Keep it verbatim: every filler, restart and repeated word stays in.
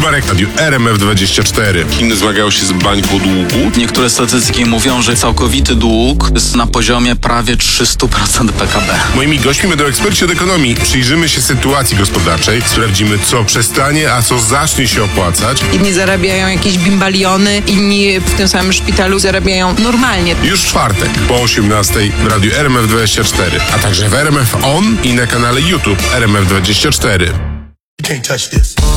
Marek, Radiu R M F dwadzieścia cztery. Chiny zmagają się z bańką długu. Niektóre statystyki mówią, że całkowity dług jest na poziomie prawie trzysta procent P K B. Moimi gośćmi będą eksperci od ekonomii. Przyjrzymy się sytuacji gospodarczej, sprawdzimy, co przestanie, a co zacznie się opłacać. Inni zarabiają jakieś bimbaliony, inni w tym samym szpitalu zarabiają normalnie. Już w czwartek po osiemnastej w Radiu R M F dwadzieścia cztery, a także w R M F On i na kanale YouTube R M F dwadzieścia cztery. You can't touch this.